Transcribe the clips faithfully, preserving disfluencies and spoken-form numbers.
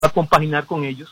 a compaginar con ellos.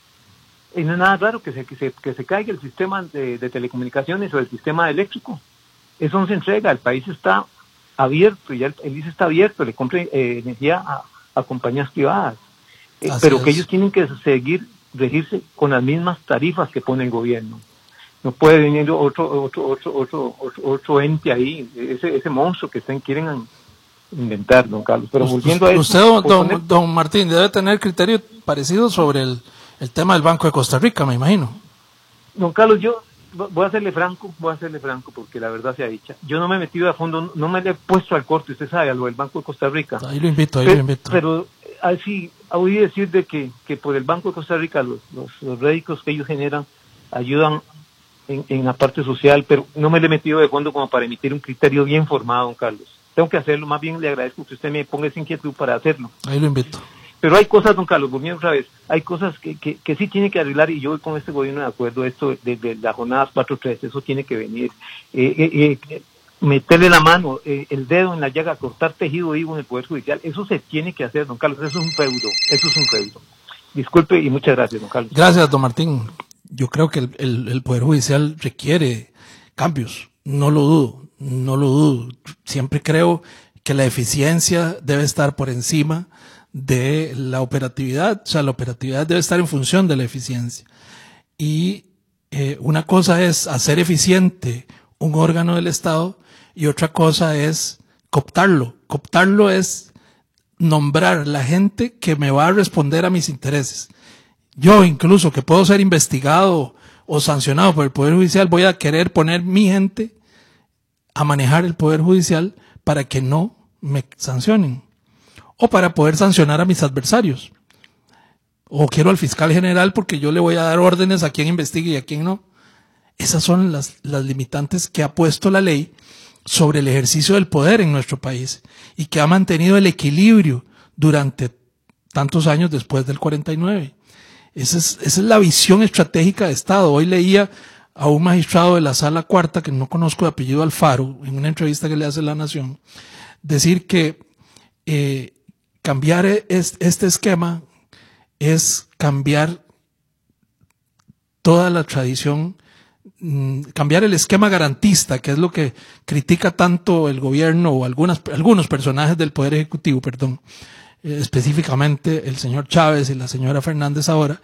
Y no es nada raro que se, que se, que se caiga el sistema de, de telecomunicaciones o el sistema eléctrico. Eso no se entrega, el país está abierto, ya el, el I C E está abierto, le compra eh, energía a, a compañías privadas, eh, pero es. que ellos tienen que seguir, regirse con las mismas tarifas que pone el gobierno. No puede venir otro otro otro otro otro, otro ente ahí, ese ese monstruo que estén, quieren inventar, don Carlos. Pero volviendo a eso, usted, don, poner... don Martín, debe tener criterio parecido sobre el el tema del Banco de Costa Rica, me imagino. Don Carlos, yo voy a serle franco, voy a serle franco porque la verdad sea dicha. Yo no me he metido a fondo, no me le he puesto al corte, usted sabe, a lo del Banco de Costa Rica. Ahí lo invito, ahí pero, lo invito. Pero así, oí decir de que, que por el Banco de Costa Rica los, los, los réditos que ellos generan ayudan en, en la parte social, pero no me le he metido de fondo como para emitir un criterio bien formado, don Carlos. Tengo que hacerlo, más bien le agradezco que usted me ponga esa inquietud para hacerlo. Ahí lo invito. Pero hay cosas, don Carlos, volviendo otra vez, hay cosas que, que, que sí tiene que arreglar, y yo voy con este gobierno de acuerdo, esto de, de las jornadas cuatro tres, eso tiene que venir, eh, eh, eh, meterle la mano, eh, el dedo en la llaga, cortar tejido vivo en el Poder Judicial, eso se tiene que hacer, don Carlos, eso es un feudo, eso es un feudo. Disculpe y muchas gracias, don Carlos. Gracias, don Martín. Yo creo que el, el, el Poder Judicial requiere cambios, no lo dudo, no lo dudo. Siempre creo que la eficiencia debe estar por encima de la operatividad, o sea, la operatividad debe estar en función de la eficiencia. Y eh, una cosa es hacer eficiente un órgano del Estado y otra cosa es cooptarlo. Cooptarlo es nombrar la gente que me va a responder a mis intereses. Yo incluso, que puedo ser investigado o sancionado por el Poder Judicial, voy a querer poner mi gente a manejar el Poder Judicial para que no me sancionen. O para poder sancionar a mis adversarios. O quiero al fiscal general porque yo le voy a dar órdenes a quien investigue y a quien no. Esas son las, las limitantes que ha puesto la ley sobre el ejercicio del poder en nuestro país y que ha mantenido el equilibrio durante tantos años después del cuarenta y nueve. Esa es, esa es la visión estratégica de Estado. Hoy leía a un magistrado de la Sala Cuarta, que no conozco de apellido Alfaro, en una entrevista que le hace La Nación, decir que eh, cambiar este esquema es cambiar toda la tradición, cambiar el esquema garantista, que es lo que critica tanto el gobierno o algunas, algunos personajes del Poder Ejecutivo, perdón, eh, específicamente el señor Chávez y la señora Fernández ahora,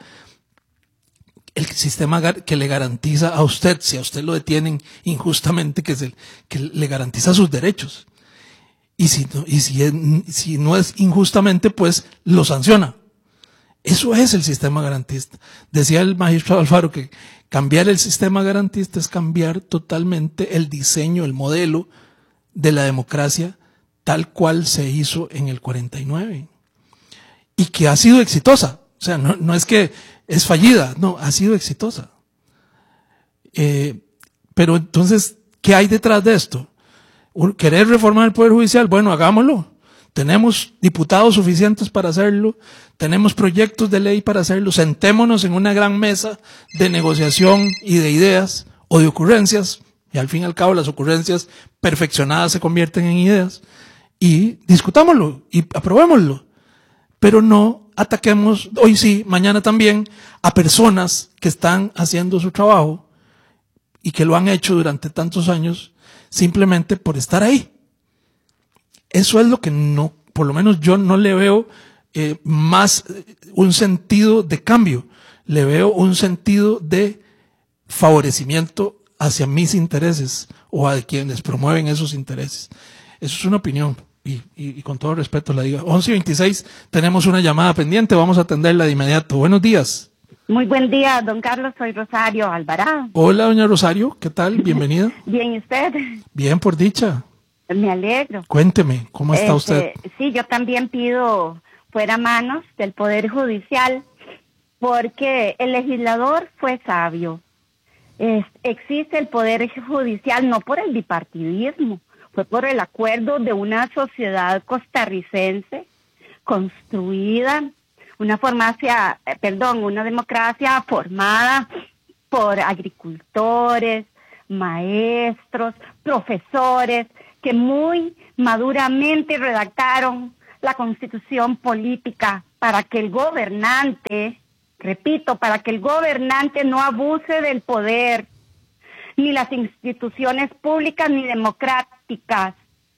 el sistema que le garantiza a usted, si a usted lo detienen injustamente, que, es el, que le garantiza sus derechos. Y si, y si, es, si no es injustamente, pues lo sanciona. Eso es el sistema garantista. Decía el magistrado Alfaro que cambiar el sistema garantista es cambiar totalmente el diseño, el modelo de la democracia tal cual se hizo en el cuarenta y nueve. Y que ha sido exitosa. O sea, no, no es que es fallida, no, ha sido exitosa. Eh, pero entonces, ¿qué hay detrás de esto? ¿Querer reformar el Poder Judicial? Bueno, hagámoslo. Tenemos diputados suficientes para hacerlo, tenemos proyectos de ley para hacerlo, sentémonos en una gran mesa de negociación y de ideas o de ocurrencias, y al fin y al cabo las ocurrencias perfeccionadas se convierten en ideas, y discutámoslo y aprobémoslo, pero no ataquemos hoy sí, mañana también, a personas que están haciendo su trabajo y que lo han hecho durante tantos años simplemente por estar ahí. Eso es lo que no, por lo menos yo no le veo eh, más un sentido de cambio, le veo un sentido de favorecimiento hacia mis intereses o a quienes promueven esos intereses. Eso es una opinión y, y, y con todo respeto la digo. once y veintiséis, tenemos una llamada pendiente, vamos a atenderla de inmediato. Buenos días. Muy buen día, don Carlos, soy Rosario Alvarado. Hola, doña Rosario, ¿qué tal? Bienvenida. Bien, ¿y usted? Bien, por dicha. Me alegro. Cuénteme, ¿cómo está este, usted? Sí, yo también pido fuera manos del Poder Judicial, porque el legislador fue sabio. Es, existe el Poder Judicial no por el bipartidismo, fue por el acuerdo de una sociedad costarricense construida, una formacia, eh, perdón, una democracia formada por agricultores, maestros, profesores, que muy maduramente redactaron la constitución política para que el gobernante, repito, para que el gobernante no abuse del poder, ni las instituciones públicas ni democráticas.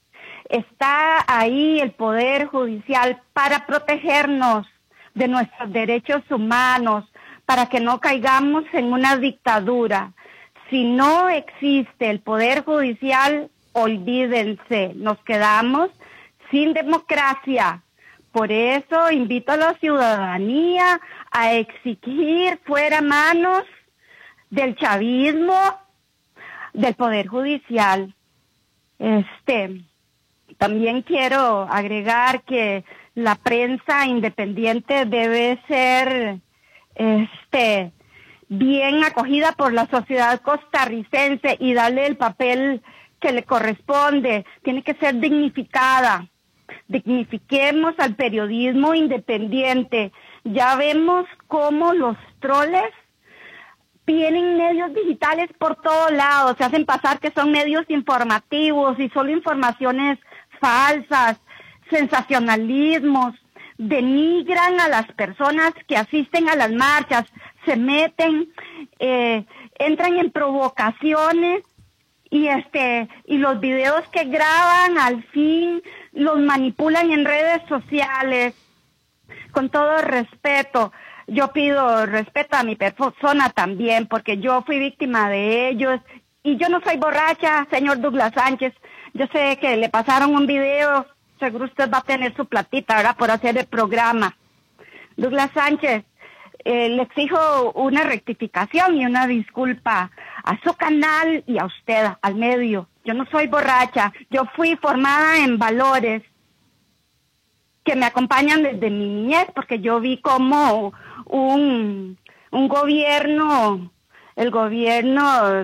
Está ahí el Poder Judicial para protegernos de nuestros derechos humanos, para que no caigamos en una dictadura. Si no existe el Poder Judicial, olvídense, nos quedamos sin democracia. Por eso invito a la ciudadanía a exigir fuera manos del chavismo, del Poder Judicial. Este, también quiero agregar que la prensa independiente debe ser este bien acogida por la sociedad costarricense y darle el papel que le corresponde. Tiene que ser dignificada. Dignifiquemos al periodismo independiente. Ya vemos cómo los troles tienen medios digitales por todos lados, se hacen pasar que son medios informativos y solo informaciones falsas, sensacionalismos, denigran a las personas que asisten a las marchas, se meten, eh, entran en provocaciones y este y los videos que graban al fin los manipulan en redes sociales. Con todo respeto, yo pido respeto a mi persona también, porque yo fui víctima de ellos y yo no soy borracha, señor Douglas Sánchez. Yo sé que le pasaron un video, seguro usted va a tener su platita, ¿verdad?, por hacer el programa. Douglas Sánchez, eh, le exijo una rectificación y una disculpa a su canal y a usted, al medio. Yo no soy borracha, yo fui formada en valores que me acompañan desde mi niñez, porque yo vi como un, un gobierno, el gobierno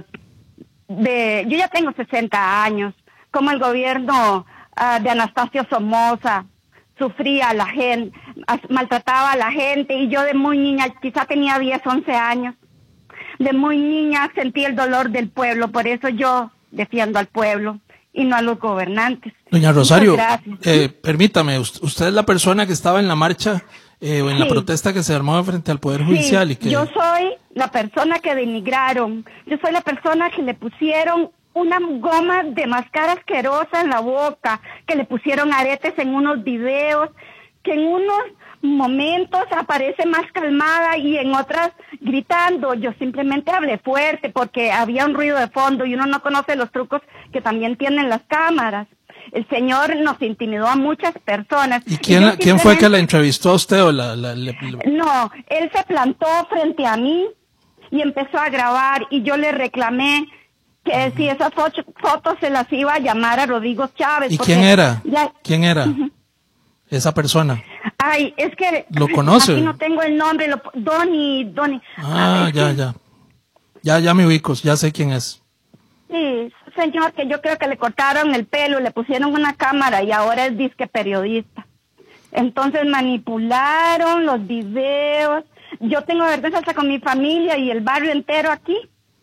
de, yo ya tengo sesenta años, como el gobierno uh, de Anastasio Somoza sufría a la gente, maltrataba a la gente, y yo de muy niña, quizá tenía diez, once años, de muy niña sentí el dolor del pueblo, por eso yo defiendo al pueblo y no a los gobernantes. Doña Rosario, eh, permítame, usted es la persona que estaba en la marcha eh, o en sí. la protesta que se armó frente al Poder Judicial. Sí, y que... yo soy la persona que denigraron, yo soy la persona que le pusieron una goma de mascara asquerosa en la boca, que le pusieron aretes en unos videos, que en unos momentos aparece más calmada y en otras gritando. Yo simplemente hablé fuerte porque había un ruido de fondo y uno no conoce los trucos que también tienen las cámaras. El señor nos intimidó a muchas personas. ¿Y quién, y quién fue que la entrevistó a usted? O la, la, la, la... No, él se plantó frente a mí y empezó a grabar y yo le reclamé que uh-huh. si esas fotos, fotos se las iba a llamar a Rodrigo Chávez. ¿Y quién era? Ya... ¿Quién era uh-huh. esa persona? Ay, es que... ¿Lo conoce? Aquí no tengo el nombre, lo... Donny, Donny. Ah, ya, ya. Ya, ya me ubico, ya sé quién es. Sí, señor, que yo creo que le cortaron el pelo, le pusieron una cámara y ahora es disque periodista. Entonces manipularon los videos. Yo tengo vergüenza hasta con mi familia y el barrio entero aquí.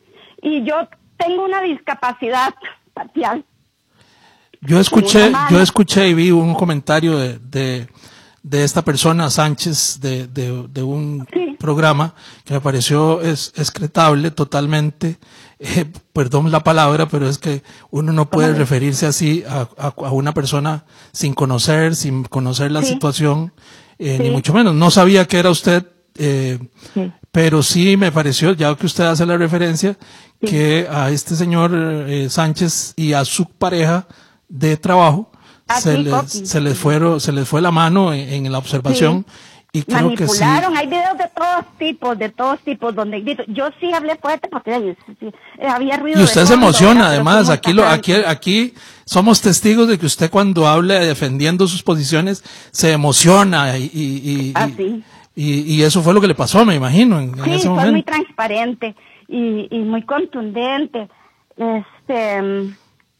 Y yo tengo una discapacidad parcial. Yo escuché, yo escuché y vi un comentario de, de, de esta persona, Sánchez, de, de, de un sí. programa que me pareció es, excretable totalmente. Eh, perdón la palabra, pero es que uno no puede referirse así a, a, a una persona sin conocer, sin conocer la sí. situación, eh, sí. ni mucho menos. No sabía que era usted, eh, sí. pero sí me pareció, ya que usted hace la referencia, sí. que a este señor eh, Sánchez y a su pareja de trabajo se les, se les fueron, se les fue la mano en, en la observación. Sí. Y creo manipularon, que sí. Hay videos de todos tipos, de todos tipos, donde grito. Yo sí hablé fuerte porque sí, había ruido. Y usted de se fondo, emociona, ¿verdad? además, aquí lo, aquí, aquí somos testigos de que usted cuando habla defendiendo sus posiciones se emociona y, y, y, ah, sí. y, y eso fue lo que le pasó, me imagino, en, en sí, ese fue momento. muy transparente y, y muy contundente. Este,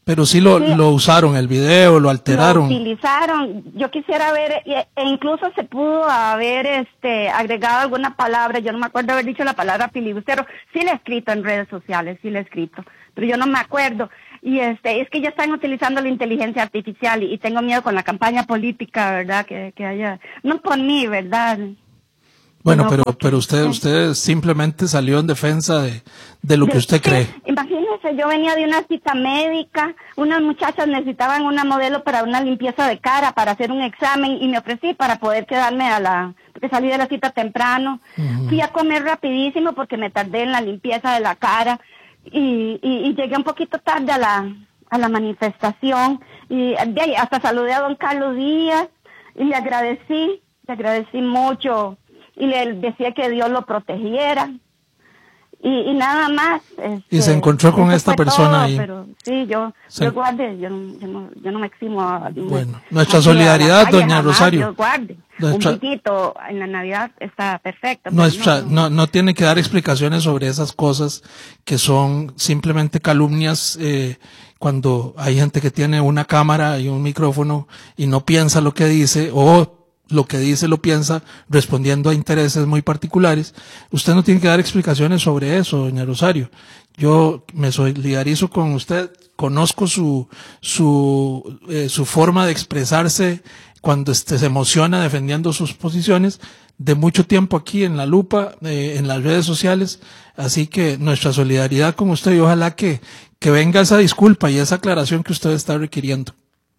Pero sí lo, sí lo usaron, el video, lo alteraron. Lo utilizaron. Yo quisiera ver, e incluso se pudo haber este agregado alguna palabra, yo no me acuerdo haber dicho la palabra filibustero. Sí la he escrito en redes sociales, sí la he escrito, pero yo no me acuerdo. Y este es que ya están utilizando la inteligencia artificial y, y tengo miedo con la campaña política, ¿verdad? Que, que haya, no por mí, ¿verdad? Bueno, no, pero porque, pero usted usted simplemente salió en defensa de, de lo de, que usted sí, cree. Imagínese, yo venía de una cita médica, unas muchachas necesitaban una modelo para una limpieza de cara, para hacer un examen, y me ofrecí para poder quedarme a la, porque salí de la cita temprano. Uh-huh. Fui a comer rapidísimo porque me tardé en la limpieza de la cara, y, y, y llegué un poquito tarde a la, a la manifestación, y de ahí hasta saludé a don Carlos Díaz, y le agradecí, le agradecí mucho, y le decía que Dios lo protegiera y, y nada más. Este, y se encontró con esta persona todo, ahí. Pero sí, yo, se... yo guarde, yo, yo, no, yo no me eximo a... Bueno, nuestra solidaridad, calle, doña jamás, Rosario. Yo guarde. Nuestra... Un poquito en la Navidad está perfecto. Nuestra, no, no, no tiene que dar explicaciones sobre esas cosas que son simplemente calumnias, eh, cuando hay gente que tiene una cámara y un micrófono y no piensa lo que dice, o lo que dice lo piensa respondiendo a intereses muy particulares. Usted no tiene que dar explicaciones sobre eso, doña Rosario. Yo me solidarizo con usted, conozco su su eh, su forma de expresarse cuando este, se emociona defendiendo sus posiciones, de mucho tiempo aquí en La Lupa, eh, en las redes sociales, así que nuestra solidaridad con usted y ojalá que, que venga esa disculpa y esa aclaración que usted está requiriendo.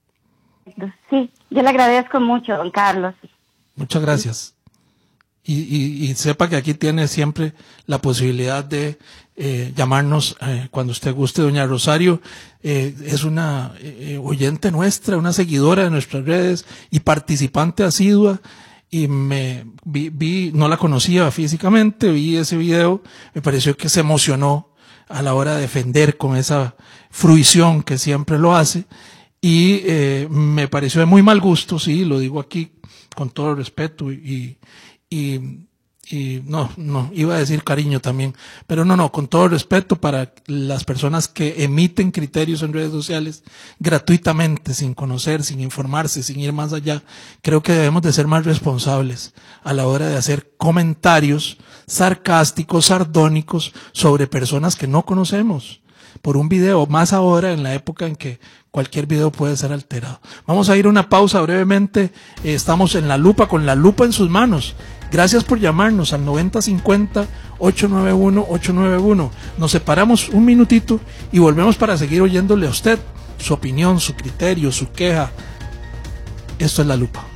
Sí, yo le agradezco mucho, don Carlos. Muchas gracias. Y, y, y sepa que aquí tiene siempre la posibilidad de eh, llamarnos eh, cuando usted guste. Doña Rosario eh, es una eh, oyente nuestra, una seguidora de nuestras redes y participante asidua. Y me vi, vi, no la conocía físicamente, vi ese video, me pareció que se emocionó a la hora de defender con esa fruición que siempre lo hace. Y eh, me pareció de muy mal gusto, sí, lo digo aquí con todo el respeto y, y, y no, no, iba a decir cariño también, pero no, no, con todo el respeto para las personas que emiten criterios en redes sociales gratuitamente, sin conocer, sin informarse, sin ir más allá. Creo que debemos de ser más responsables a la hora de hacer comentarios sarcásticos, sardónicos sobre personas que no conocemos por un video, más ahora en la época en que cualquier video puede ser alterado. Vamos a ir a una pausa brevemente. Eh, estamos en La Lupa, con La Lupa en sus manos. Gracias por llamarnos al noventa cincuenta, ocho nueve uno, ocho nueve uno. Nos separamos un minutito y volvemos para seguir oyéndole a usted su opinión, su criterio, su queja. Esto es La Lupa.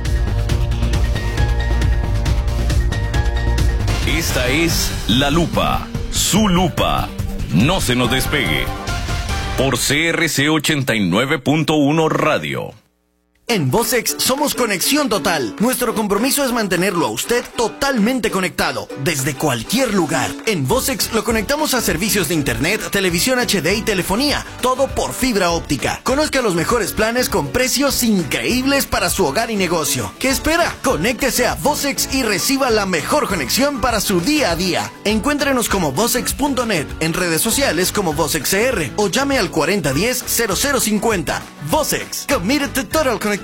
Esta es La Lupa, su lupa. No se nos despegue. Por C R C ochenta y nueve punto uno Radio. En Vocex somos conexión total. Nuestro compromiso es mantenerlo a usted totalmente conectado, desde cualquier lugar. En Vocex lo conectamos a servicios de internet, televisión H D y telefonía, todo por fibra óptica. Conozca los mejores planes con precios increíbles para su hogar y negocio. ¿Qué espera? Conéctese a Vocex y reciba la mejor conexión para su día a día. Encuéntrenos como vocex punto net, en redes sociales como VocexCR o llame al cuarenta diez, cero cero cincuenta. Vocex, committed to total connectivity.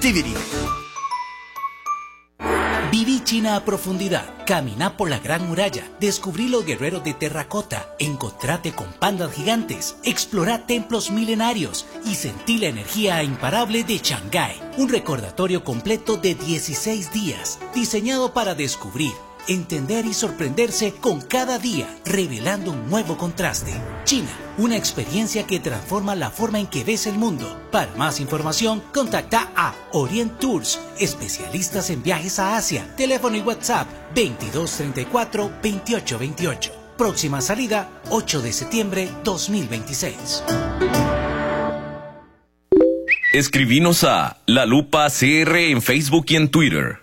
Viví China a profundidad, caminá por la Gran Muralla, descubrí los guerreros de terracota, encontrate con pandas gigantes, explorá templos milenarios y sentí la energía imparable de Shanghái. Un recordatorio completo de dieciséis días, diseñado para descubrir, entender y sorprenderse con cada día, revelando un nuevo contraste. China, una experiencia que transforma la forma en que ves el mundo. Para más información, contacta a Orient Tours, especialistas en viajes a Asia. Teléfono y WhatsApp veintidós treinta y cuatro, veintiocho veintiocho. Próxima salida, ocho de septiembre dos mil veintiséis. Escribinos a La Lupa C R en Facebook y en Twitter.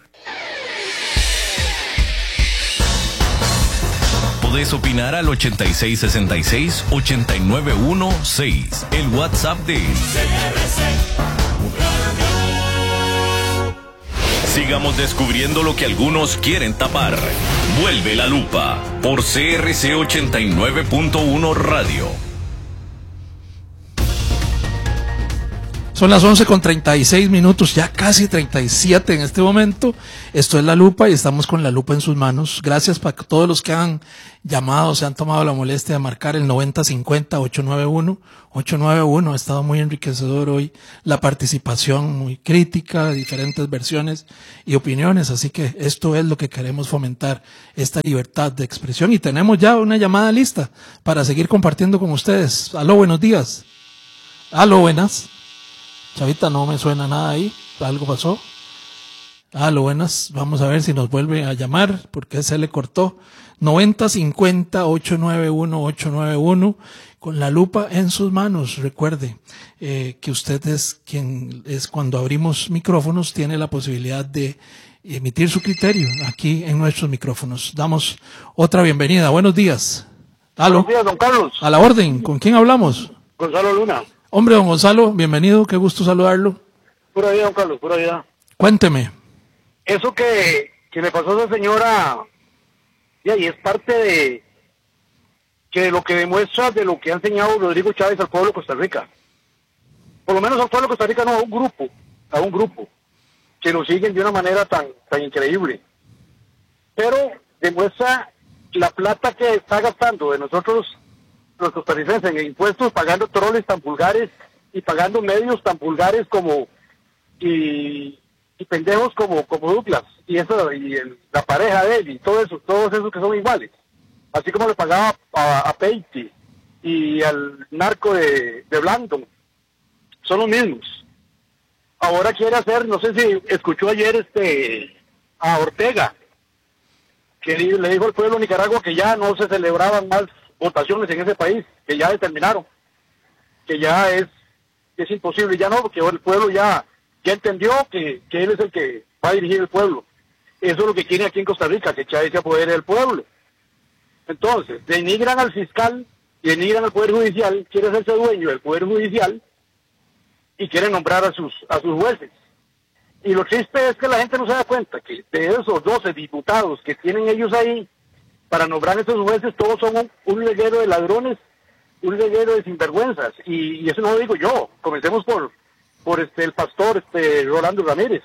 Podés opinar al ochenta y seis sesenta y seis, ochenta y nueve dieciséis, el WhatsApp de C R C Radio. Sigamos descubriendo lo que algunos quieren tapar. Vuelve La Lupa por C R C ochenta y nueve punto uno Radio. Son las once con treinta y seis minutos, ya casi treinta y siete en este momento. Esto es La Lupa y estamos con La Lupa en sus manos. Gracias para todos los que han llamado, se han tomado la molestia de marcar el noventa cincuenta ocho nueve uno ocho nueve uno. Ha estado muy enriquecedor hoy la participación, muy crítica, diferentes versiones y opiniones. Así que esto es lo que queremos fomentar, esta libertad de expresión. Y tenemos ya una llamada lista para seguir compartiendo con ustedes. Aló, buenos días. Aló, buenas. Chavita, no me suena nada ahí. ¿Algo pasó? Aló, buenas. Vamos a ver si nos vuelve a llamar porque se le cortó. noventa cincuenta ocho nueve uno ocho nueve uno con La Lupa en sus manos. Recuerde eh, que usted es quien es cuando abrimos micrófonos tiene la posibilidad de emitir su criterio aquí en nuestros micrófonos. Damos otra bienvenida. Buenos días. Aló. Buenos días, don Carlos. A la orden. ¿Con quién hablamos? Gonzalo Luna. Hombre, don Gonzalo, bienvenido. Qué gusto saludarlo. Pura vida, don Carlos, pura vida. Cuénteme. Eso que, que le pasó a esa señora, y ahí es parte de que lo que demuestra de lo que ha enseñado Rodrigo Chávez al pueblo de Costa Rica. Por lo menos al pueblo de Costa Rica, no, a un grupo, a un grupo, que lo siguen de una manera tan, tan increíble. Pero demuestra la plata que está gastando de nosotros los costarricenses en impuestos, pagando troles tan vulgares y pagando medios tan vulgares como y, y pendejos como como Douglas y eso y el, la pareja de él y todo eso, todos esos que son iguales, así como le pagaba a, a Peiti y al narco de, de Blandon, son los mismos. Ahora quiere hacer, no sé si escuchó ayer este a Ortega, que le dijo al pueblo de Nicaragua que ya no se celebraban más votaciones en ese país, que ya determinaron, que ya es es imposible, ya no, porque el pueblo ya ya entendió que, que él es el que va a dirigir el pueblo. Eso es lo que quiere aquí en Costa Rica, que Chávez se apodere del pueblo. Entonces, denigran al fiscal, denigran al Poder Judicial, quiere hacerse dueño del Poder Judicial y quiere nombrar a sus a sus jueces. Y lo triste es que la gente no se da cuenta que de esos doce diputados que tienen ellos ahí, para nombrar a estos jueces, todos son un, un reguero de ladrones, un reguero de sinvergüenzas, y, y eso no lo digo yo. Comencemos por por este el pastor este Rolando Ramírez.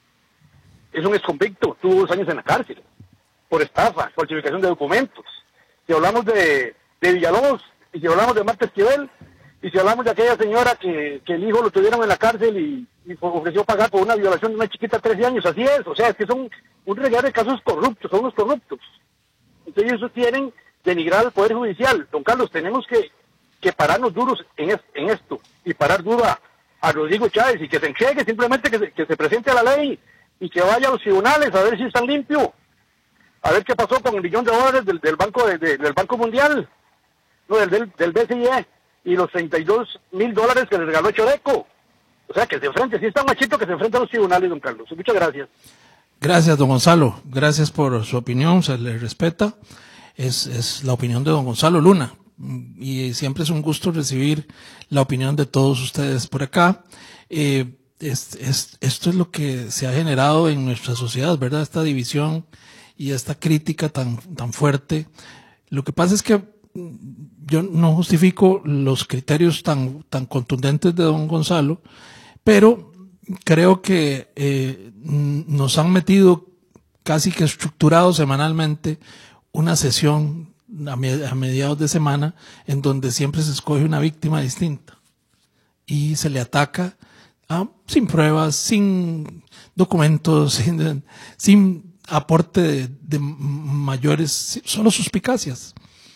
Es un exconvicto, tuvo dos años en la cárcel, por estafa, falsificación de documentos. Si hablamos de, de Villalobos, y si hablamos de Marta Esquivel, y si hablamos de aquella señora que, que el hijo lo tuvieron en la cárcel y, y ofreció pagar por una violación de una chiquita de trece años, así es, o sea, es que son un reguero de casos corruptos, son unos corruptos. Entonces ellos quieren denigrar al Poder Judicial. Don Carlos, tenemos que, que pararnos duros en, es, en esto y parar duro a, a Rodrigo Chávez y que se entregue, simplemente que se, que se presente a la ley y que vaya a los tribunales a ver si están limpios, a ver qué pasó con el millón de dólares del, del banco de, de, del Banco Mundial, no del, del, del B C I E y los treinta y dos mil dólares que le regaló Choreco. O sea, que se enfrente, si está machito, que se enfrente a los tribunales, don Carlos. Muchas gracias. Gracias, don Gonzalo. Gracias por su opinión, se le respeta. Es, es la opinión de don Gonzalo Luna. Y siempre es un gusto recibir la opinión de todos ustedes por acá. Eh, es, es, esto es lo que se ha generado en nuestra sociedad, ¿verdad? Esta división y esta crítica tan, tan fuerte. Lo que pasa es que yo no justifico los criterios tan, tan contundentes de don Gonzalo, pero creo que eh, nos han metido casi que estructurado semanalmente una sesión a, me, a mediados de semana en donde siempre se escoge una víctima distinta y se le ataca ah, sin pruebas, sin documentos, sin, sin aporte de, de mayores, solo suspicacias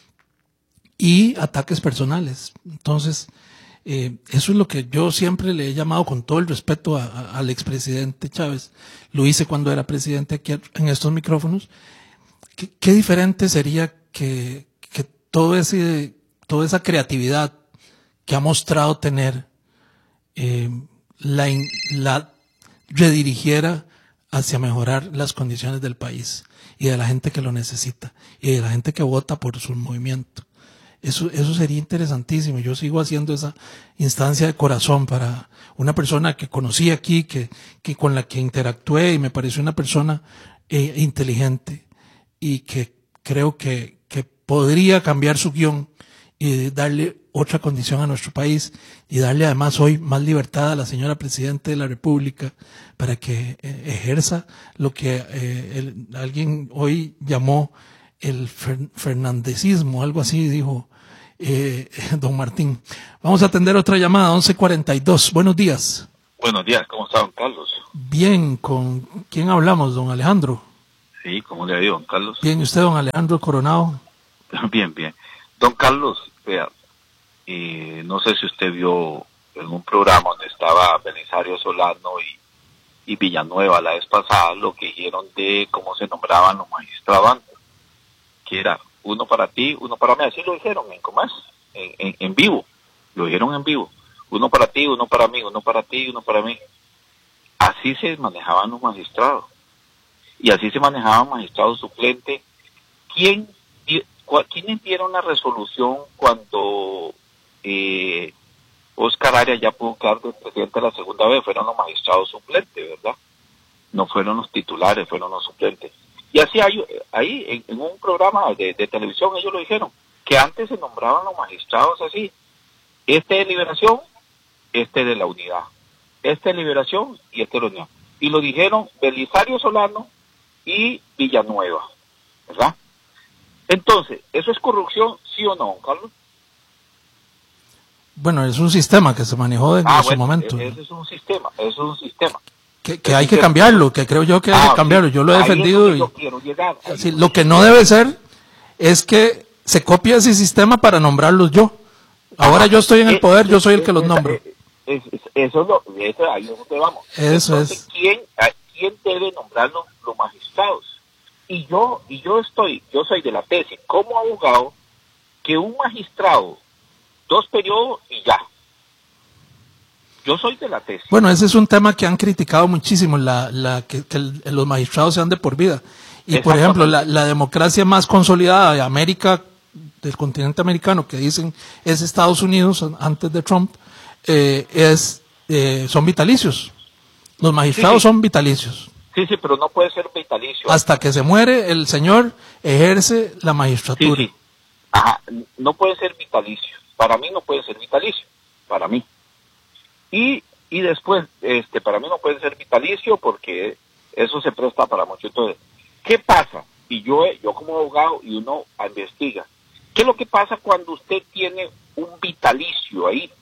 y ataques personales. Entonces, Eh, eso es lo que yo siempre le he llamado, con todo el respeto a, a, al expresidente Chávez. Lo hice cuando era presidente aquí en estos micrófonos. ¿Qué, qué diferente sería que, que todo ese, toda esa creatividad que ha mostrado tener eh, la, la redirigiera hacia mejorar las condiciones del país y de la gente que lo necesita y de la gente que vota por su movimiento? Eso, eso sería interesantísimo. Yo sigo haciendo esa instancia de corazón para una persona que conocí aquí, que, que con la que interactué y me pareció una persona eh, inteligente y que creo que, que podría cambiar su guión y darle otra condición a nuestro país y darle además hoy más libertad a la señora Presidenta de la República para que eh, ejerza lo que eh, el, alguien hoy llamó el fer, fernandecismo, algo así dijo eh, don Martín. Vamos a atender otra llamada, once cuarenta y dos. Buenos días. Buenos días, ¿cómo está, don Carlos? Bien, ¿con quién hablamos, don Alejandro? Sí, ¿cómo le ha ido, don Carlos? Bien, ¿y usted, don Alejandro Coronado? Bien, bien. Don Carlos, vea, eh, no sé si usted vio en un programa donde estaba Belisario Solano y, y Villanueva la vez pasada, lo que dijeron de cómo se nombraban los magistrados antes, que era uno para ti, uno para mí, así lo dijeron, en ¿cómo es? En, en, en vivo, lo dijeron en vivo, uno para ti, uno para mí, uno para ti, uno para mí. Así se manejaban los magistrados, y así se manejaban magistrados suplentes. ¿Quién, ¿Quiénes dieron la resolución cuando eh, Oscar Arias ya pudo quedar de presidente la segunda vez? Fueron los magistrados suplentes, ¿verdad? No fueron los titulares, fueron los suplentes. Y así hay, ahí, en, en un programa de, de televisión, ellos lo dijeron, que antes se nombraban los magistrados así, este de Liberación, este de la Unidad, este de Liberación y este de la Unidad. Y lo dijeron Belisario Solano y Villanueva, ¿verdad? Entonces, ¿eso es corrupción, sí o no, don Carlos? Bueno, es un sistema que se manejó en ah, su bueno, momento. Ese es un sistema, ese es un sistema. Que, que hay que cambiarlo, que creo yo que hay ah, que cambiarlo. Sí. Yo lo he Ahí defendido. Es y, yo quiero llegar. sí, lo que no debe ser es que se copie ese sistema para nombrarlos yo. Ahora ah, yo estoy en el poder, yo soy el que los nombro. Es, es, eso es lo, eso, ahí es donde vamos. Eso Entonces, es. ¿quién, ¿quién debe nombrar los, los magistrados? Y yo, y yo estoy, yo soy de la tesis, como abogado, que un magistrado, dos periodos y ya. Yo soy de la tesis. Bueno, ese es un tema que han criticado muchísimo, la, la que, que el, los magistrados sean de por vida. Y por ejemplo, la, la democracia más consolidada de América, del continente americano, que dicen es Estados Unidos antes de Trump, eh, es eh, son vitalicios. Los magistrados sí, sí. son vitalicios. Sí, sí, pero no puede ser vitalicio. Hasta que se muere el señor, ejerce la magistratura. Sí, sí. Ajá, no puede ser vitalicio. Para mí no puede ser vitalicio. Para mí. Y, y después, este, para mí no puede ser vitalicio porque eso se presta para mucho. Entonces, ¿qué pasa? Y yo, yo como abogado, y uno investiga, ¿qué es lo que pasa cuando usted tiene un vitalicio ahí?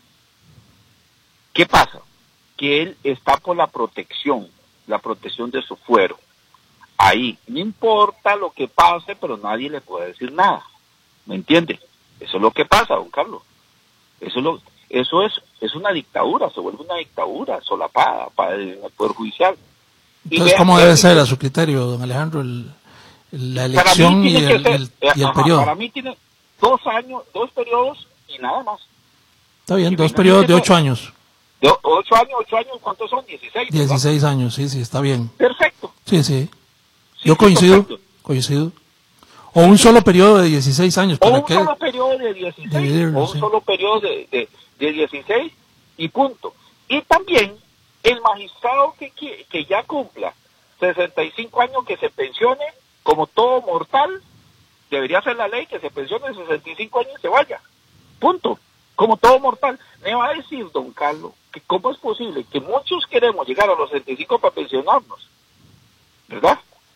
¿Qué pasa? Que él está por la protección, la protección de su fuero. Ahí, no importa lo que pase, pero nadie le puede decir nada. ¿Me entiende? Eso es lo que pasa, don Carlos. Eso es lo Eso es, es una dictadura, se vuelve una dictadura solapada para el Poder Judicial. Entonces, ¿cómo debe ser a su criterio, don Alejandro, el, la elección y el, ser, el, y el ajá, periodo? Para mí tiene dos años, dos periodos y nada más. Está bien, y dos periodos de ocho años. De ocho años, ocho años, ¿cuántos son? Dieciséis. Dieciséis años, sí, sí, está bien. Perfecto. Sí, sí. Yo sí, coincido, perfecto. coincido. O un solo periodo de dieciséis años. O un que... solo periodo de dieciséis, Dividirlo, o un sí. solo periodo de... de de dieciséis y punto. Y también el magistrado que, que, que ya cumpla sesenta y cinco años, que se pensione como todo mortal, debería ser la ley que se pensione sesenta y cinco años y se vaya. Punto. Como todo mortal. Me va a decir, don Carlos, que cómo es posible que muchos queremos llegar a los sesenta y cinco para pensionarnos, ¿verdad?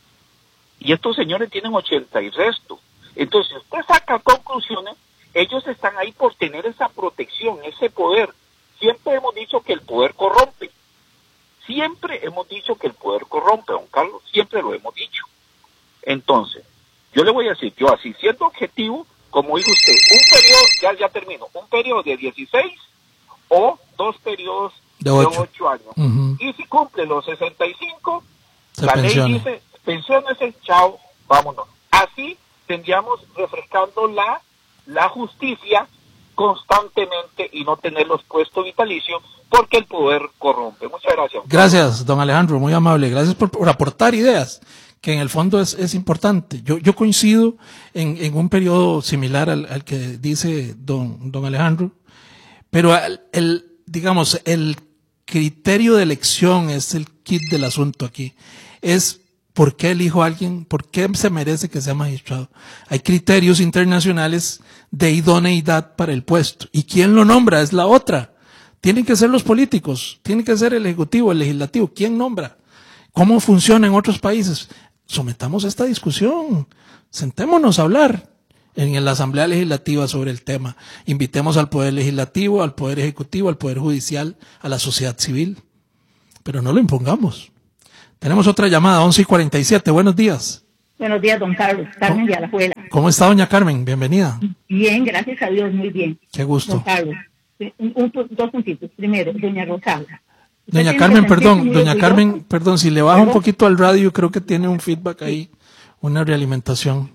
Y estos señores tienen ochenta y resto. Entonces, si usted saca conclusiones, ellos están ahí por tener esa protección, ese poder. Siempre hemos dicho que el poder corrompe. Siempre hemos dicho que el poder corrompe, don Carlos. Siempre lo hemos dicho. Entonces, yo le voy a decir, yo así, siendo objetivo, como dijo usted, un periodo, ya, ya termino, un periodo de dieciséis o dos periodos de ocho años. Uh-huh. Y si cumple los sesenta y cinco, Se la pensione. ley dice, pensiónese, chao, vámonos. Así tendríamos refrescando la la justicia constantemente y no tenerlos puestos vitalicios porque el poder corrompe. Muchas gracias. Gracias, don Alejandro, muy amable. Gracias por, por aportar ideas, que en el fondo es, es importante. Yo, yo coincido en, en un periodo similar al, al que dice don, don Alejandro, pero el, el, digamos, el criterio de elección es el kit del asunto aquí. Es ¿Por qué elijo a alguien? ¿Por qué se merece que sea magistrado? Hay criterios internacionales de idoneidad para el puesto. ¿Y quién lo nombra? Es la otra. Tienen que ser los políticos, tiene que ser el ejecutivo, el legislativo. ¿Quién nombra? ¿Cómo funciona en otros países? Sometamos esta discusión. Sentémonos a hablar en la Asamblea Legislativa sobre el tema. Invitemos al Poder Legislativo, al Poder Ejecutivo, al Poder Judicial, a la sociedad civil. Pero no lo impongamos. Tenemos otra llamada, once y cuarenta y siete. Buenos días. Buenos días, don Carlos. Carmen de Alajuela. ¿Cómo está, doña Carmen? Bienvenida. Bien, gracias a Dios, muy bien. Qué gusto. Don Carlos, un, un, dos puntitos. Primero, doña Rosaura. Doña Carmen, perdón, doña Carmen, perdón, si le baja un poquito al radio, creo que tiene un feedback ahí, una realimentación.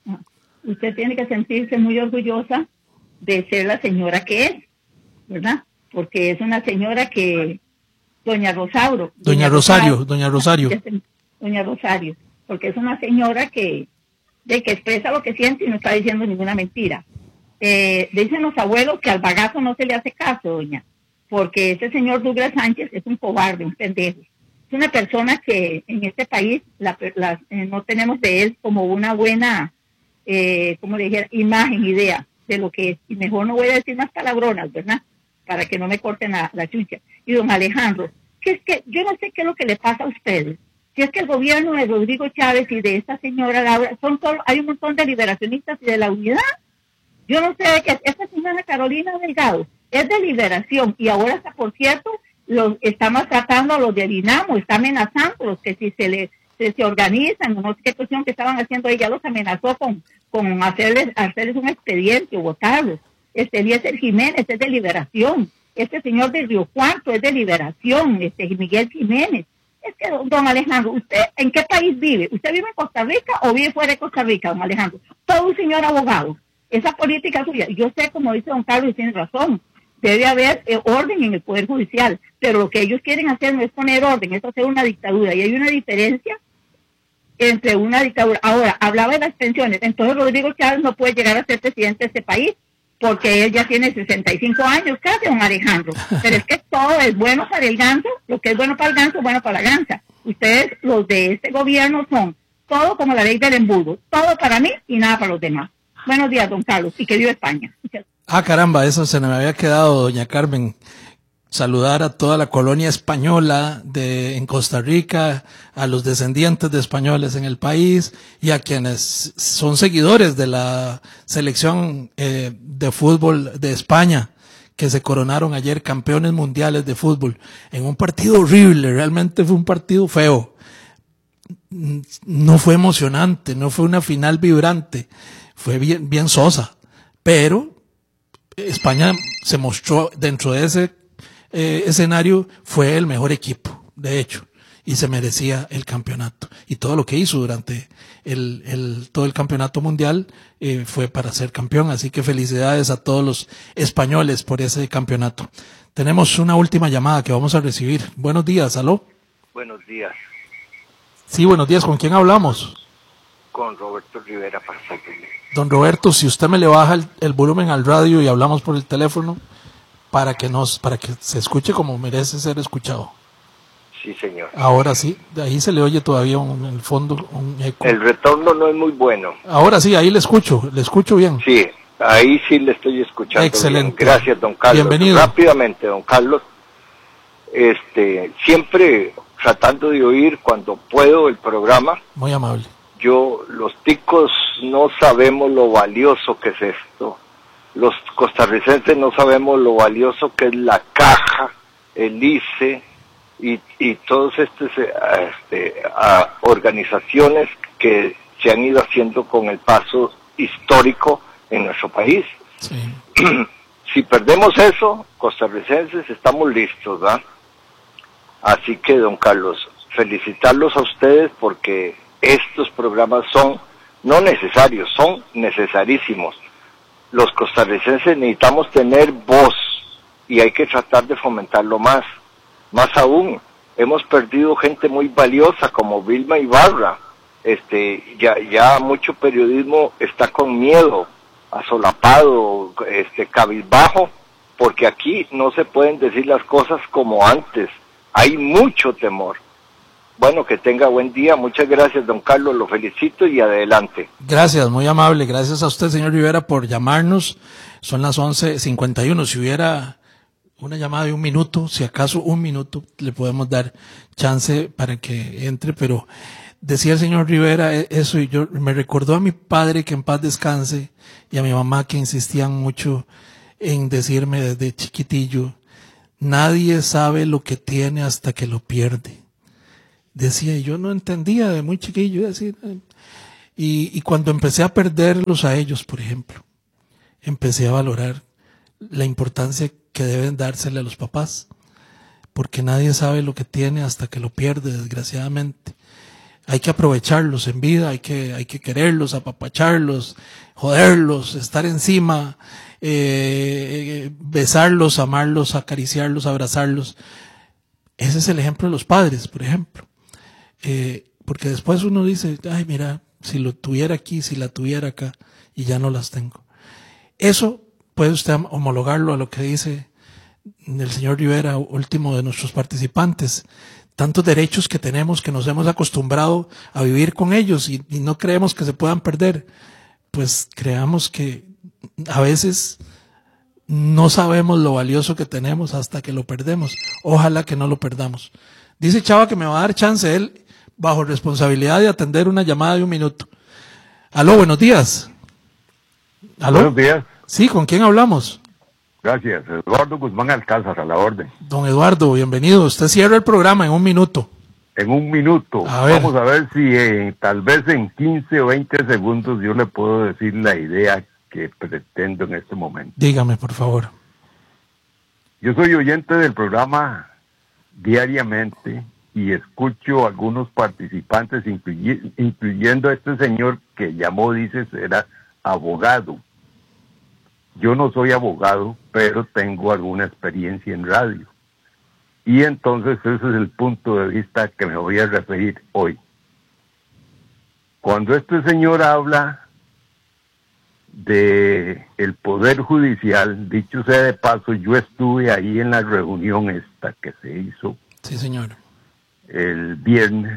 Usted tiene que sentirse muy orgullosa de ser la señora que es, ¿verdad? Porque es una señora que, doña Rosauro. Doña, doña Rosario, Rosario, doña Rosario. Doña Rosario, porque es una señora que, de que expresa lo que siente y no está diciendo ninguna mentira. Eh, dicen los abuelos que al bagazo no se le hace caso, doña, porque ese señor Douglas Sánchez es un cobarde, un pendejo. Es una persona que en este país la, la, eh, no tenemos de él como una buena, eh, como le dijera, imagen, idea de lo que es. Y mejor no voy a decir más palabronas, ¿verdad? Para que no me corten la, la chucha. Y don Alejandro, que es que yo no sé qué es lo que le pasa a ustedes. Si es que el gobierno de Rodrigo Chávez y de esta señora Laura, son solo, hay un montón de liberacionistas y de la unidad. Yo no sé, que esta señora Carolina Delgado es de liberación y ahora está, por cierto, los está maltratando a los de Dinamo, está amenazándolos que si se le se, se organizan, no sé qué cuestión que estaban haciendo, ella los amenazó con, con hacerles, hacerles un expediente o votarlos. Este Eliezer Jiménez es de liberación, este señor de Río Cuarto es de liberación, este Miguel Jiménez. Es que, don Alejandro, ¿usted en qué país vive? ¿Usted vive en Costa Rica o vive fuera de Costa Rica, don Alejandro? Todo un señor abogado. Esa política suya, yo sé, como dice don Carlos, y tiene razón, debe haber eh, orden en el Poder Judicial, pero lo que ellos quieren hacer no es poner orden, es hacer una dictadura, y hay una diferencia entre una dictadura. Ahora, hablaba de las pensiones, entonces Rodrigo Chávez no puede llegar a ser presidente de este país, porque él ya tiene sesenta y cinco años, casi, don Alejandro, pero es que todo es bueno para el ganso, lo que es bueno para el ganso es bueno para la gansa. Ustedes, los de este gobierno, son todo como la ley del embudo, todo para mí y nada para los demás. Buenos días, don Carlos, y que viva España. Ah, caramba, eso se me había quedado, doña Carmen. Saludar a toda la colonia española de en Costa Rica, a los descendientes de españoles en el país y a quienes son seguidores de la selección eh, de fútbol de España, que se coronaron ayer campeones mundiales de fútbol en un partido horrible, realmente fue un partido feo. No fue emocionante, no fue una final vibrante. Fue bien, bien sosa, pero España se mostró dentro de ese eh, escenario, fue el mejor equipo, de hecho, y se merecía el campeonato. Y todo lo que hizo durante el, el todo el campeonato mundial eh, fue para ser campeón, así que felicidades a todos los españoles por ese campeonato. Tenemos una última llamada que vamos a recibir. Buenos días, ¿aló? Buenos días. Sí, buenos días, ¿con quién hablamos? Con Roberto Rivera para servirle. Don Roberto, si usted me le baja el, el volumen al radio y hablamos por el teléfono para que nos, para que se escuche como merece ser escuchado. Sí, señor. Ahora sí, de ahí se le oye todavía un, en el fondo un eco. El retorno no es muy bueno. Ahora sí, ahí le escucho, le escucho bien. Sí, ahí sí le estoy escuchando. Excelente. Bien. Gracias, don Carlos. Bienvenido. Rápidamente, don Carlos. Este, siempre tratando de oír cuando puedo el programa. Muy amable. Yo, los ticos no sabemos lo valioso que es esto. Los costarricenses no sabemos lo valioso que es la caja, el I C E y, y todas estas este, a, organizaciones que se han ido haciendo con el paso histórico en nuestro país. Sí. Si perdemos eso, costarricenses, estamos listos, ¿verdad? Así que, don Carlos, felicitarlos a ustedes porque estos programas son no necesarios, son necesarísimos. Los costarricenses necesitamos tener voz y hay que tratar de fomentarlo más. Más aún, hemos perdido gente muy valiosa como Vilma Ibarra. Este, ya, ya mucho periodismo está con miedo, asolapado, este, cabizbajo, porque aquí no se pueden decir las cosas como antes. Hay mucho temor. Bueno, que tenga buen día. Muchas gracias, don Carlos. Lo felicito y adelante. Gracias, muy amable. Gracias a usted, señor Rivera, por llamarnos. Son las once cincuenta y uno. Si hubiera una llamada de un minuto, si acaso un minuto, le podemos dar chance para que entre, pero decía el señor Rivera eso y yo me recordó a mi padre, que en paz descanse, y a mi mamá, que insistían mucho en decirme desde chiquitillo: nadie sabe lo que tiene hasta que lo pierde. Decía, y yo no entendía de muy chiquillo, decir, y, y cuando empecé a perderlos a ellos, por ejemplo, empecé a valorar la importancia que deben dársele a los papás, porque nadie sabe lo que tiene hasta que lo pierde, desgraciadamente. Hay que aprovecharlos en vida, hay que, hay que quererlos, apapacharlos, joderlos, estar encima, eh, besarlos, amarlos, acariciarlos, abrazarlos. Ese es el ejemplo de los padres, por ejemplo. Eh, porque después uno dice, ay, mira, si lo tuviera aquí, si la tuviera acá, y ya no las tengo. Eso puede usted homologarlo a lo que dice el señor Rivera, último de nuestros participantes. Tantos derechos que tenemos, que nos hemos acostumbrado a vivir con ellos y, y no creemos que se puedan perder. Pues creamos que a veces no sabemos lo valioso que tenemos hasta que lo perdemos. Ojalá que no lo perdamos. Dice Chava que me va a dar chance él, bajo responsabilidad, de atender una llamada de un minuto. Aló, buenos días. ¿Aló? Buenos días. Sí, ¿con quién hablamos? Gracias, Eduardo Guzmán Alcázar, a la orden. Don Eduardo, bienvenido. Usted cierra el programa en un minuto. En un minuto. A ver. Vamos a ver si eh, tal vez en quince o veinte segundos yo le puedo decir la idea que pretendo en este momento. Dígame, por favor. Yo soy oyente del programa diariamente y escucho a algunos participantes, incluy- incluyendo a este señor que llamó, dice, era abogado. Yo no soy abogado, pero tengo alguna experiencia en radio. Y entonces ese es el punto de vista que me voy a referir hoy. Cuando este señor habla de el Poder Judicial, dicho sea de paso, yo estuve ahí en la reunión esta que se hizo. Sí, señor. El viernes.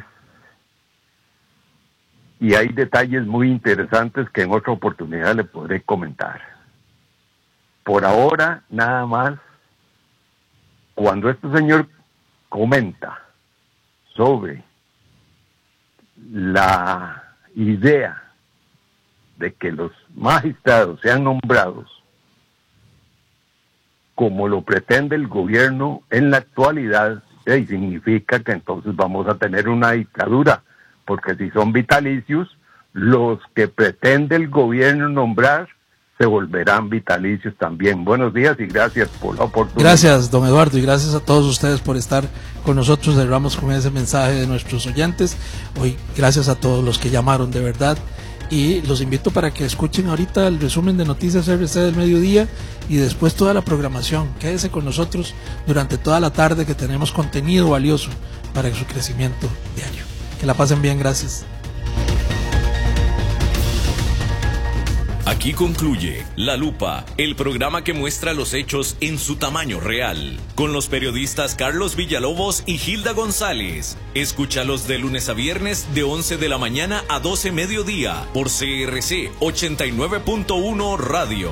Y hay detalles muy interesantes que en otra oportunidad le podré comentar. Por ahora, nada más, cuando este señor comenta sobre la idea de que los magistrados sean nombrados como lo pretende el gobierno en la actualidad, eh, significa que entonces vamos a tener una dictadura, porque si son vitalicios, los que pretende el gobierno nombrar se volverán vitalicios también. Buenos días y gracias por la oportunidad. Gracias, don Eduardo, y gracias a todos ustedes por estar con nosotros. Cerramos con ese mensaje de nuestros oyentes. Hoy, gracias a todos los que llamaron, de verdad. Y los invito para que escuchen ahorita el resumen de Noticias R C del mediodía y después toda la programación. Quédese con nosotros durante toda la tarde, que tenemos contenido valioso para su crecimiento diario. Que la pasen bien, gracias. Aquí concluye La Lupa, el programa que muestra los hechos en su tamaño real, con los periodistas Carlos Villalobos y Hilda González. Escúchalos de lunes a viernes de once de la mañana a doce mediodía por C R C ochenta y nueve punto uno Radio.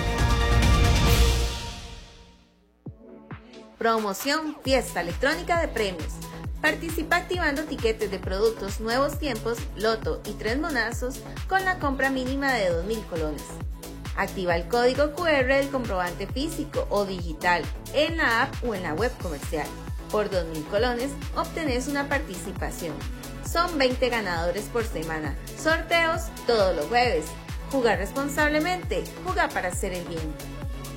Promoción Fiesta Electrónica de Premios. Participa activando tiquetes de productos Nuevos Tiempos, Loto y Tres Monazos con la compra mínima de dos mil colones. Activa el código Q R del comprobante físico o digital en la app o en la web comercial. Por dos mil colones obtenés una participación. Son veinte ganadores por semana. Sorteos todos los jueves. Jugar responsablemente. Juega para hacer el bien.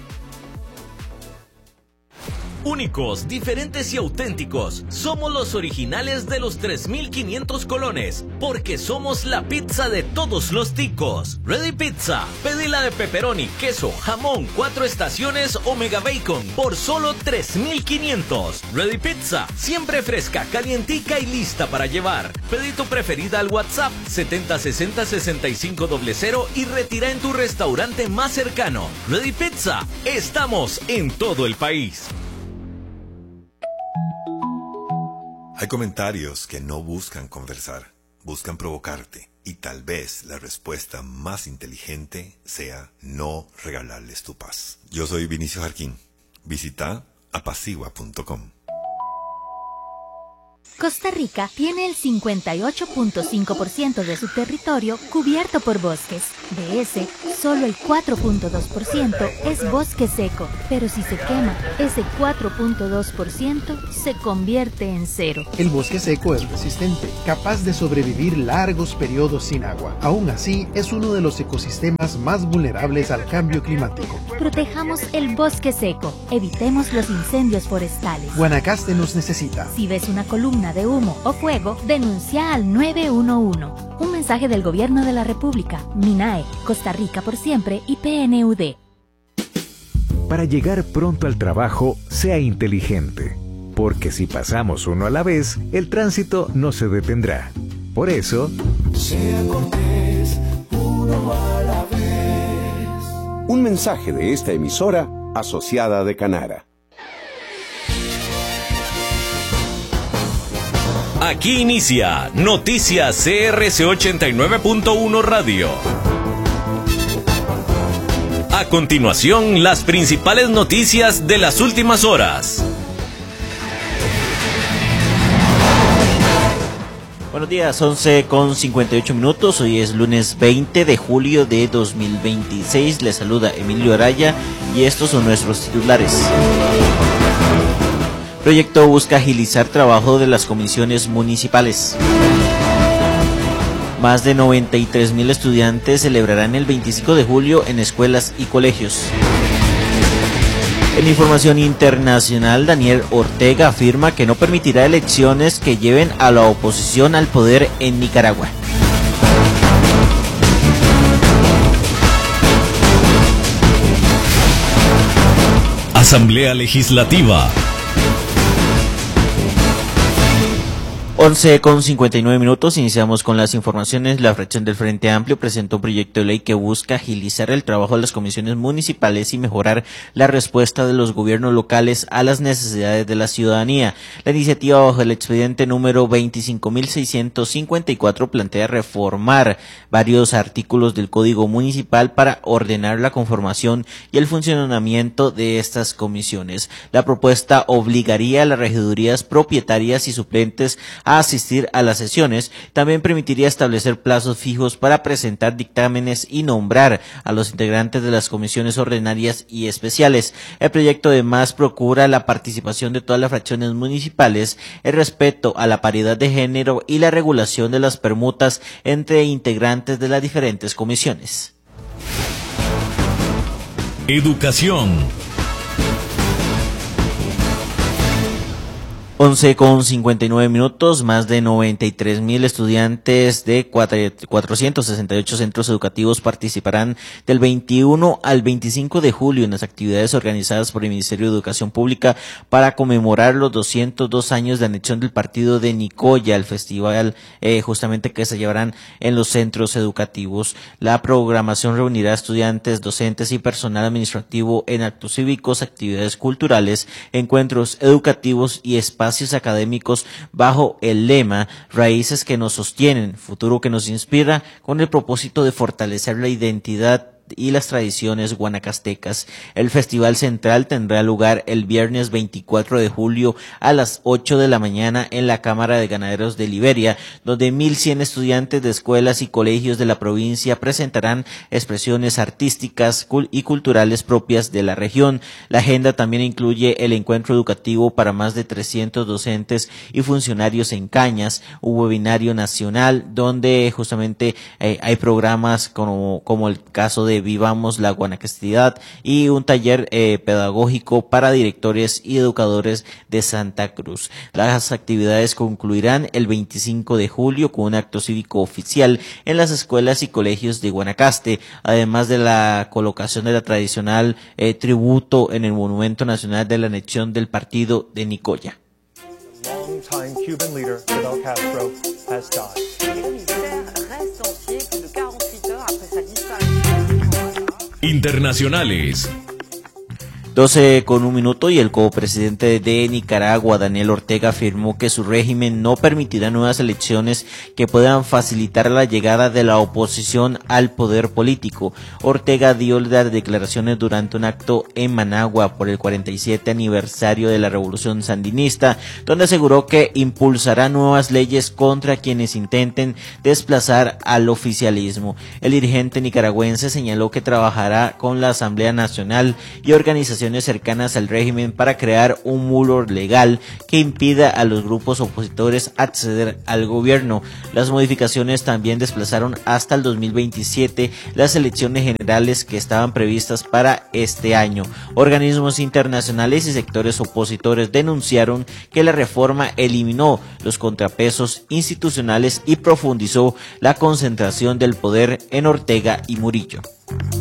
Únicos, diferentes y auténticos. Somos los originales de los tres mil quinientos colones, porque somos la pizza de todos los ticos. Ready Pizza. Pedila de pepperoni, queso, jamón, cuatro estaciones o mega bacon por solo tres mil quinientos. Ready Pizza. Siempre fresca, calientica y lista para llevar. Pedí tu preferida al WhatsApp setenta sesenta sesenta y cinco cero cero y retira en tu restaurante más cercano. Ready Pizza. Estamos en todo el país. Hay comentarios que no buscan conversar, buscan provocarte, y tal vez la respuesta más inteligente sea no regalarles tu paz. Yo soy Vinicio Jarquín. Visita apacigua punto com. Costa Rica tiene el cincuenta y ocho punto cinco por ciento de su territorio cubierto por bosques. De ese, solo el cuatro punto dos por ciento es bosque seco, pero si se quema, ese cuatro punto dos por ciento se convierte en cero. El bosque seco es resistente, capaz de sobrevivir largos periodos sin agua. Aún así, es uno de los ecosistemas más vulnerables al cambio climático. Protejamos el bosque seco, evitemos los incendios forestales. Guanacaste nos necesita. Si ves una columna de humo o fuego, denuncia al nueve uno uno. Un mensaje del Gobierno de la República, MINAE, Costa Rica por siempre y P N U D. Para llegar pronto al trabajo, sea inteligente, porque si pasamos uno a la vez, el tránsito no se detendrá. Por eso, sea cortés, uno a la vez. Un mensaje de esta emisora asociada de Canara. Aquí inicia Noticias C R C ochenta y nueve punto uno Radio. A continuación, las principales noticias de las últimas horas. Buenos días, once con cincuenta y ocho minutos. Hoy es lunes veinte de julio de dos mil veintiséis. Les saluda Emilio Araya y estos son nuestros titulares. Proyecto busca agilizar trabajo de las comisiones municipales. Más de noventa y tres mil estudiantes celebrarán el veinticinco de julio en escuelas y colegios. En información internacional, Daniel Ortega afirma que no permitirá elecciones que lleven a la oposición al poder en Nicaragua. Asamblea Legislativa. once con cincuenta y nueve minutos, iniciamos con las informaciones. La fracción del Frente Amplio presentó un proyecto de ley que busca agilizar el trabajo de las comisiones municipales y mejorar la respuesta de los gobiernos locales a las necesidades de la ciudadanía. La iniciativa bajo el expediente número veinticinco mil seiscientos cincuenta y cuatro plantea reformar varios artículos del Código Municipal para ordenar la conformación y el funcionamiento de estas comisiones. La propuesta obligaría a las regidurías propietarias y suplentes a asistir a las sesiones. También permitiría establecer plazos fijos para presentar dictámenes y nombrar a los integrantes de las comisiones ordinarias y especiales. El proyecto además procura la participación de todas las fracciones municipales, el respeto a la paridad de género y la regulación de las permutas entre integrantes de las diferentes comisiones. Educación. once con cincuenta y nueve minutos, más de noventa y tres mil estudiantes de cuatrocientos sesenta y ocho centros educativos participarán del veintiuno al veinticinco de julio en las actividades organizadas por el Ministerio de Educación Pública para conmemorar los doscientos dos años de anexión del partido de Nicoya, el festival eh, justamente que se llevarán en los centros educativos. La programación reunirá estudiantes, docentes y personal administrativo en actos cívicos, actividades culturales, encuentros educativos y espacios espacios académicos bajo el lema Raíces que nos sostienen, futuro que nos inspira, con el propósito de fortalecer la identidad y las tradiciones guanacastecas. El Festival Central tendrá lugar el viernes veinticuatro de julio a las ocho de la mañana en la Cámara de Ganaderos de Liberia, donde mil cien estudiantes de escuelas y colegios de la provincia presentarán expresiones artísticas y culturales propias de la región. La agenda también incluye el encuentro educativo para más de trescientos docentes y funcionarios en Cañas, un webinario nacional donde justamente eh, hay programas como, como el caso de Vivamos la Guanacastidad y un taller eh, pedagógico para directores y educadores de Santa Cruz. Las actividades concluirán el veinticinco de julio con un acto cívico oficial en las escuelas y colegios de Guanacaste, además de la colocación de la tradicional eh, tributo en el Monumento Nacional de la Anexión del Partido de Nicoya. Internacionales. doce con un minuto, y el copresidente de Nicaragua, Daniel Ortega, afirmó que su régimen no permitirá nuevas elecciones que puedan facilitar la llegada de la oposición al poder político. Ortega dio las declaraciones durante un acto en Managua por el cuarenta y siete aniversario de la Revolución Sandinista, donde aseguró que impulsará nuevas leyes contra quienes intenten desplazar al oficialismo. El dirigente nicaragüense señaló que trabajará con la Asamblea Nacional y organizaciones cercanas al régimen para crear un muro legal que impida a los grupos opositores acceder al gobierno. Las modificaciones también desplazaron hasta el dos mil veintisiete las elecciones generales que estaban previstas para este año. Organismos internacionales y sectores opositores denunciaron que la reforma eliminó los contrapesos institucionales y profundizó la concentración del poder en Ortega y Murillo.